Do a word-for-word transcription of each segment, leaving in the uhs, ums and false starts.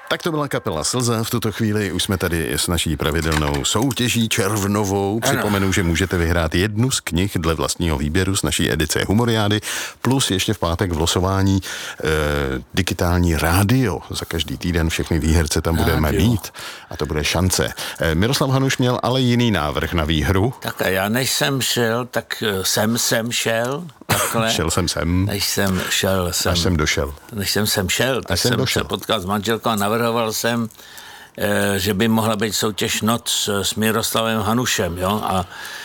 Tak to byla kapela Slza. V tuto chvíli už jsme tady s naší pravidelnou soutěží červnovou. Připomenu, že můžete vyhrát jednu z knih dle vlastního výběru z naší edice Humoriády, plus ještě v pátek v losování e, digitální rádio. Za každý týden všechny výherce tam rádio budeme mít a to bude šance. E, Miroslav Hanuš měl ale jiný návrh na výhru. Tak a já než jsem šel, tak jsem sem šel. Takhle. Šel jsem sem. Než jsem šel sem. Až jsem došel. Než jsem sem šel, tak jsem jsem došel. se potkal s manželkou a navrhoval jsem, e, že by mohla být soutěž Noc s Miroslavem Hanušem, jo, a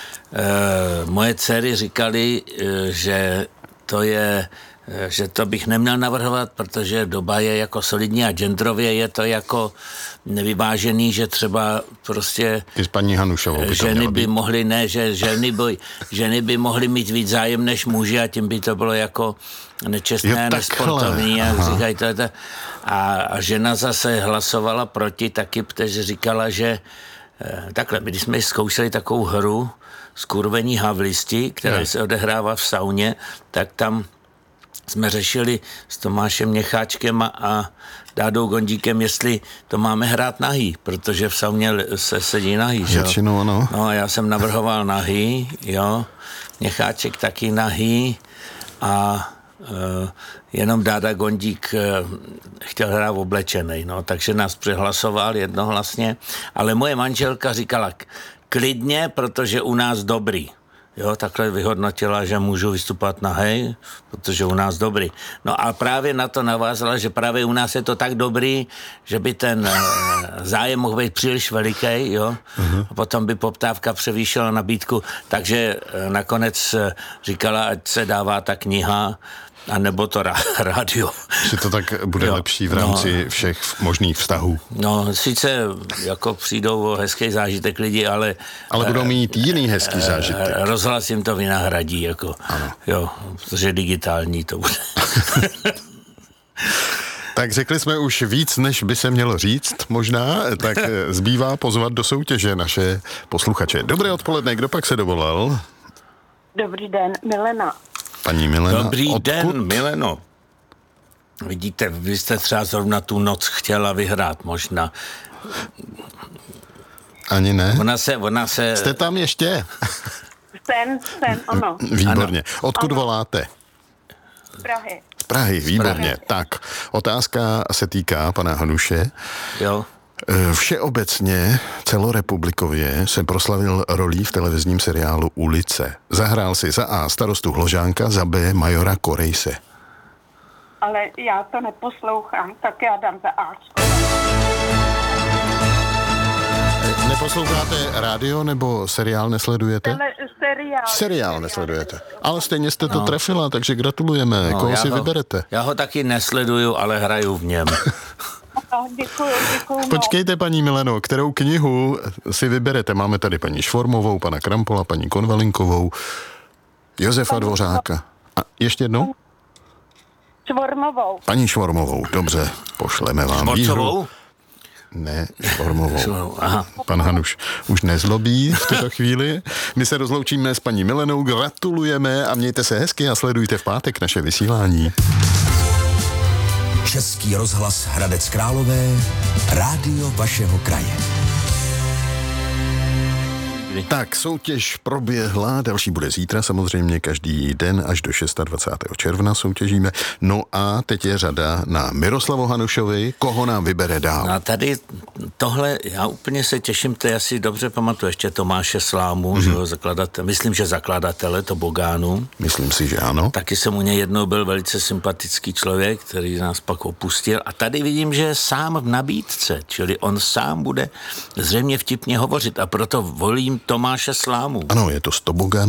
e, moje dcery říkali, e, že to je, e, že to bych neměl navrhovat, protože doba je jako solidní a genderově je to jako nevyvážený, že třeba prostě i s paní Hanušovou by to ženy by být. mohly, ne, že ženy by, ženy by mohly mít víc zájem než muži a tím by to bylo jako nečestné, nesportovní, jak říkají to, to. A, a žena zase hlasovala proti taky, protože říkala, že eh, takhle, my když jsme zkoušeli takovou hru Skurvení havlisti, která ne. se odehrává v sauně, tak tam jsme řešili s Tomášem Měcháčkem a, a Dádou Gondíkem, jestli to máme hrát nahý, protože v sauně se sedí nahý, že jo? Ano. No a já jsem navrhoval nahý, jo, Měcháček taky nahý a Uh, jenom Dáda Gondík uh, chtěl hrát oblečenej, no, takže nás přehlasoval jednohlasně, ale moje manželka říkala klidně, protože u nás dobrý. Jo, takhle vyhodnotila, že můžu vystupovat nahej, protože u nás dobrý. No a právě na to navázala, že právě u nás je to tak dobrý, že by ten uh, zájem mohl být příliš veliký, jo, uh-huh. a potom by poptávka převýšila nabídku, takže uh, nakonec uh, říkala, ať se dává ta kniha, a nebo to rádio. Že to tak bude jo, lepší v rámci no, všech možných vztahů. No, sice jako přijdou o hezký zážitek lidi, ale... Ale budou mít jiný hezký zážitek. Rozhlas jim to vynahradí, jako. Ano. Jo, protože digitální to bude. Tak řekli jsme už víc, než by se mělo říct, možná, tak zbývá pozvat do soutěže naše posluchače. Dobré odpoledne, kdo pak se dovolal? Dobrý den, Milena. Paní Milena, Dobrý odkud? den, Mileno. Vidíte, vy jste třeba zrovna tu noc chtěla vyhrát, možná. Ani ne? Ona se, ona se... Jste tam ještě? Jsem, jsem, ano. Výborně. Odkud ano. voláte? Z Prahy. Z Prahy, výborně. Prahy. Tak, otázka se týká pana Hanuše. Jo. Všeobecně, celorepublikově se proslavil rolí v televizním seriálu Ulice. Zahrál si za A starostu Hložánka, za B majora Korejse. Ale já to neposlouchám, tak já dám za A. Neposloucháte rádio nebo seriál nesledujete? Tele, seriál. Seriál nesledujete. Ale stejně jste to no. trefila, takže gratulujeme. No, Koho si ho, vyberete? Já ho taky nesleduju, ale hraju v něm. No, děkuju, děkuju. Počkejte, paní Mileno, kterou knihu si vyberete? Máme tady paní Švormovou, pana Krampola, paní Konvalinkovou, Josefa Dvořáka. A ještě jednou? Švormovou. Paní Švormovou, dobře, pošleme vám Švorcovou? výhru. Ne, Švormovou. Švormovou, aha. Pan Hanuš už nezlobí v této chvíli. My se rozloučíme s paní Milenou, gratulujeme a mějte se hezky a sledujte v pátek naše vysílání. Český rozhlas Hradec Králové, rádio vašeho kraje. Tak, soutěž proběhla, další bude zítra, samozřejmě každý den až do dvacátého šestého června soutěžíme. No a teď je řada na Miroslavu Hanušovi, koho nám vybere dál. A tady tohle, já úplně se těším, to já si dobře pamatuju, ještě Tomáše Slámu, mm-hmm. že ho zakladatel, myslím, že zakladatele Tobogánu. Myslím si, že ano. Taky jsem u něj jednou byl velice sympatický člověk, který nás pak opustil. A tady vidím, že je sám v nabídce, čili on sám bude zřejmě vtipně hovořit a proto volím Tomáše Slámu. Ano, je to z Tobogánu.